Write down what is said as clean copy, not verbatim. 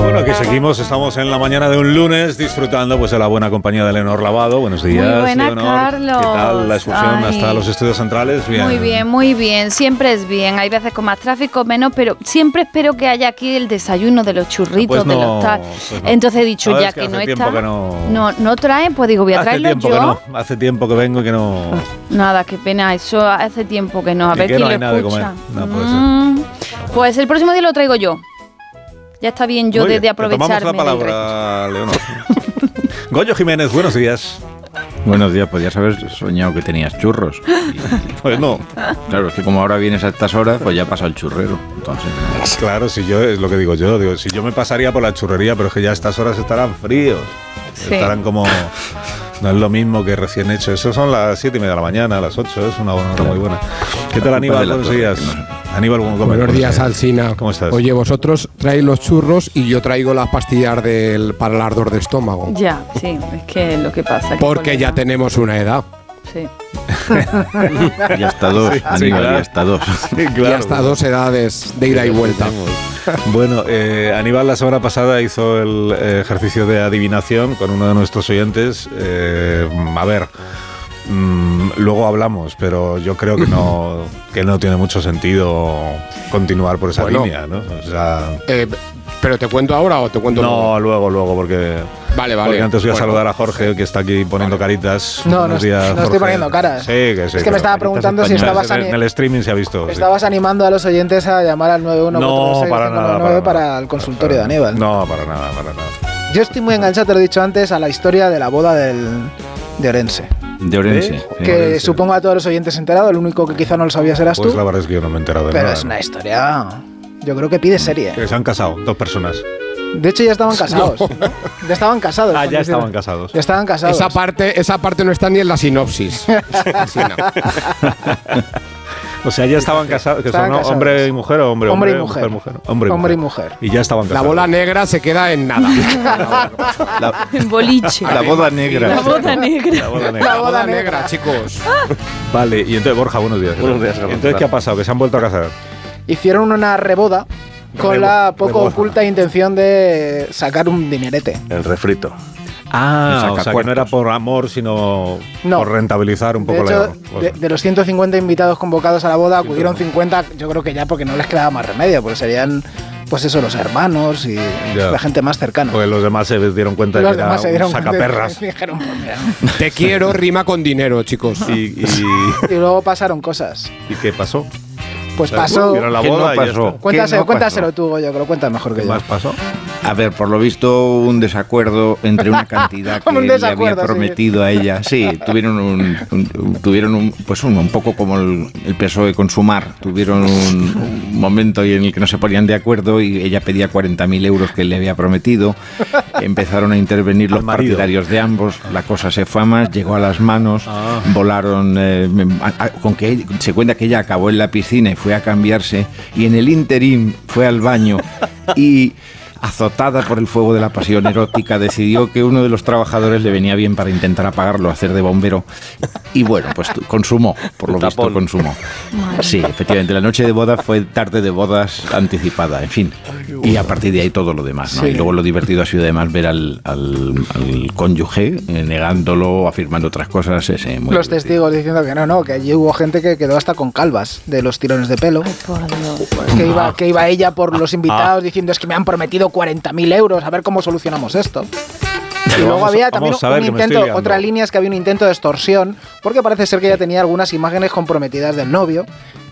Bueno, aquí seguimos, estamos en la mañana de un lunes disfrutando pues de la buena compañía de Leonor Lavado. Buenos días, muy buena, Leonor. Carlos. ¿Qué tal la excursión hasta los estudios centrales? Bien. Muy bien, siempre es bien. Hay veces con más tráfico, menos, pero siempre espero que haya aquí el desayuno de los churritos, pues no, de los tal. Pues no. Entonces he dicho, ya que que no hace está, tiempo que no traen, pues digo, voy a traerlo yo. Hace tiempo que vengo y que no... Nada, qué pena, eso hace tiempo que no. A ver que quién no hay lo nada escucha. de comer. No puede ser. Pues el próximo día lo traigo yo. Ya está bien yo de aprovecharme. Tomamos la palabra, Leonor. Goyo Jiménez, buenos días. Buenos días, podías haber soñado que tenías churros. Pues no. Claro, es que como ahora vienes a estas horas, pues ya pasa el churrero. Entonces, claro, si yo, es lo que digo yo, si yo me pasaría por la churrería, pero es que ya a estas horas estarán fríos. Sí. Estarán como... No es lo mismo que recién hecho. Eso son las 7:30 de la mañana, las 8. Es una hora muy buena. ¿Qué tal, Aníbal? Buenos días. Aníbal, buenos días, Alsina. ¿Cómo estás? Oye, vosotros traéis los churros y yo traigo las pastillas para el ardor de estómago. Ya, sí, es que es lo que pasa. Porque ya tenemos una edad. Sí. Y hasta dos, sí, Aníbal, claro. Y hasta dos. Sí, claro. Y hasta dos edades de ida y vuelta. Bueno, Aníbal la semana pasada hizo el ejercicio de adivinación con uno de nuestros oyentes. A ver, luego hablamos, pero yo creo que no tiene mucho sentido continuar por esa línea, ¿no? O sea, ¿pero te cuento ahora o te cuento luego? Luego, porque... Vale. Porque antes voy a saludar a Jorge, que está aquí poniendo caritas. No estoy poniendo caras. Sí, que sí. Es que me estaba preguntando si estabas... En el streaming se ha visto. Estabas animando a los oyentes a llamar al 9146 para el consultorio de Aníbal. No, para nada. Yo estoy muy enganchado, te lo he dicho antes, a la historia de la boda de Orense. De Orense. Sí, que Orense. Supongo a todos los oyentes enterados, el único que quizá no lo sabías eras tú. Pues la verdad es que yo no me he enterado de nada. Pero es una historia... Yo creo que pide serie. Que se han casado, 2 personas. De hecho, ya estaban casados. No. Ya estaban casados. Ya estaban casados. Ya estaban casados. Esa parte no está ni en la sinopsis. O sea, ya estaban casados. Que son hombre y mujer o hombre y mujer. Hombre y mujer. Y ya estaban casados. La bola negra se queda en nada. En boliche. La boda negra. La boda negra. La boda negra, chicos. Vale, y entonces, Borja, buenos días. Buenos días. Entonces, ¿qué ha pasado? ¿Que se han vuelto a casar? Hicieron una reboda con la poco oculta intención de sacar un dinerete. El refrito. O sea, que no era por amor, sino por rentabilizar un poco la cosa. De los 150 invitados convocados a la boda, acudieron 50, yo creo que ya porque no les quedaba más remedio, porque serían, pues eso, los hermanos y la gente más cercana. Pues los demás se dieron cuenta de que era un sacaperras. Dijeron, te quiero, rima con dinero, chicos. Y luego pasaron cosas. ¿Y qué pasó? Pues pasó. La boda pasó? Cuéntaselo tú, Goyo, que lo cuentas mejor que yo. ¿Qué más pasó? A ver, por lo visto, un desacuerdo entre una cantidad que le había prometido a ella. Sí, tuvieron un poco como el PSOE con Sumar. Tuvieron un momento en el que no se ponían de acuerdo y ella pedía 40.000 euros que le había prometido. Empezaron a intervenir los partidarios de ambos. La cosa se fue a más, llegó a las manos, volaron. Con que se cuenta que ella acabó en la piscina y fue a cambiarse. Y en el interín fue al baño y, azotada por el fuego de la pasión erótica, decidió que uno de los trabajadores le venía bien para intentar apagarlo, hacer de bombero. Y bueno, pues consumó, por lo visto consumó. Sí, efectivamente, la noche de boda fue tarde de bodas anticipada, en fin. Y a partir de ahí todo lo demás, ¿no? Sí. Y luego lo divertido ha sido además ver al cónyuge negándolo, afirmando otras cosas. Los divertido. Testigos diciendo que no, que allí hubo gente que quedó hasta con calvas de los tirones de pelo. Que iba ella por los invitados diciendo, es que me han prometido 40.000 euros, a ver cómo solucionamos esto. Y luego había también un intento, otra línea es que había un intento de extorsión, porque parece ser que ella tenía algunas imágenes comprometidas del novio